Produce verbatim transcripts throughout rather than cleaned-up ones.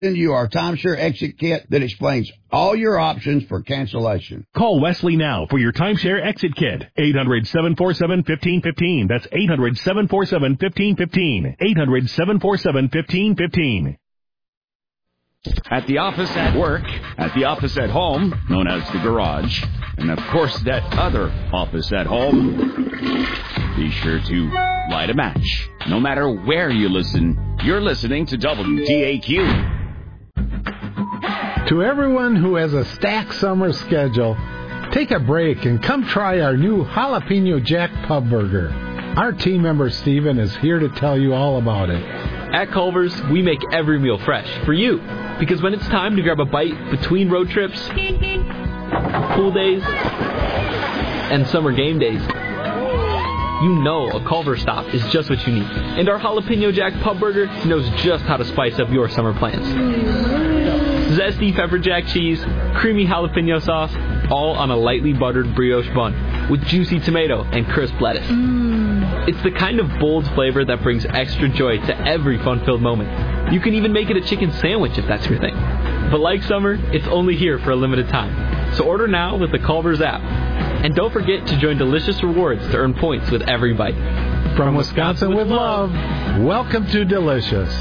send you our timeshare exit kit that explains all your options for cancellation. Call Wesley now for your timeshare exit kit. eight hundred, seven four seven, one five one five. That's eight hundred, seven four seven, one five one five. eight hundred, seven four seven, one five one five. At the office, at work, at the office at home, known as the garage, and of course that other office at home, be sure to light a match. No matter where you listen, you're listening to W T A Q. To everyone who has a stacked summer schedule, take a break and come try our new Jalapeno Jack Pub Burger. Our team member Steven is here to tell you all about it. At Culver's, we make every meal fresh for you. Because when it's time to grab a bite between road trips, pool days, and summer game days, you know a Culver's stop is just what you need. And our Jalapeno Jack Pub Burger knows just how to spice up your summer plans. Zesty pepper jack cheese, creamy jalapeno sauce, all on a lightly buttered brioche bun with juicy tomato and crisp lettuce. Mm. It's the kind of bold flavor that brings extra joy to every fun-filled moment. You can even make it a chicken sandwich if that's your thing. But like summer, it's only here for a limited time. So order now with the Culver's app. And don't forget to join Delicious Rewards to earn points with every bite. From, From Wisconsin, Wisconsin with love, welcome to Delicious.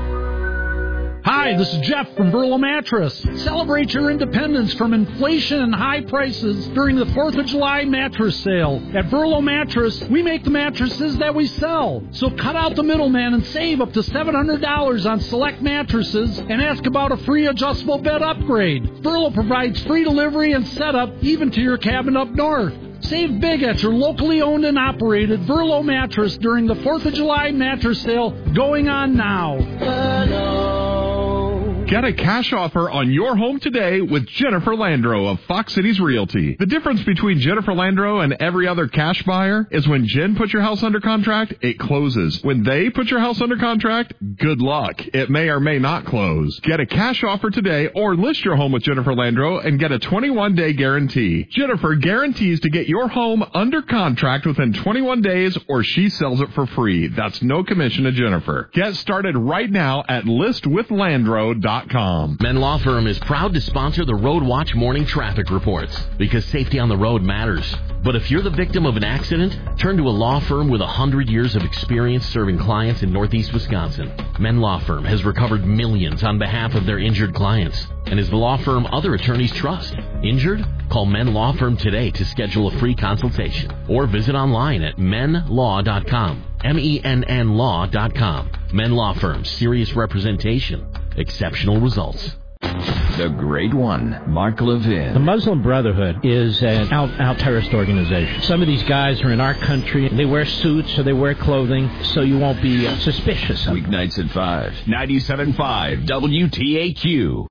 Hi, this is Jeff from Verlo Mattress. Celebrate your independence from inflation and high prices during the fourth of July mattress sale. At Verlo Mattress, we make the mattresses that we sell. So cut out the middleman and save up to seven hundred dollars on select mattresses and ask about a free adjustable bed upgrade. Verlo provides free delivery and setup even to your cabin up north. Save big at your locally owned and operated Verlo Mattress during the fourth of July mattress sale going on now. Verlo. Get a cash offer on your home today with Jennifer Landro of Fox Cities Realty. The difference between Jennifer Landro and every other cash buyer is when Jen puts your house under contract, it closes. When they put your house under contract, good luck. It may or may not close. Get a cash offer today or list your home with Jennifer Landro and get a twenty-one day guarantee. Jennifer guarantees to get your home under contract within twenty-one days or she sells it for free. That's no commission to Jennifer. Get started right now at list with landro dot com. Men Law Firm is proud to sponsor the Road Watch morning traffic reports because safety on the road matters. But if you're the victim of an accident, turn to a law firm with one hundred years of experience serving clients in Northeast Wisconsin. Men Law Firm has recovered millions on behalf of their injured clients and is the law firm other attorneys trust. Injured? Call Men Law Firm today to schedule a free consultation or visit online at men law dot com. M E N N law dot com. Men Law Firm, serious representation, exceptional results. The Great One, Mark Levin. The Muslim Brotherhood is an out, out terrorist organization. Some of these guys are in our country. They wear suits or they wear clothing, so you won't be uh, suspicious of them. Weeknights at five. ninety-seven point five W T A Q.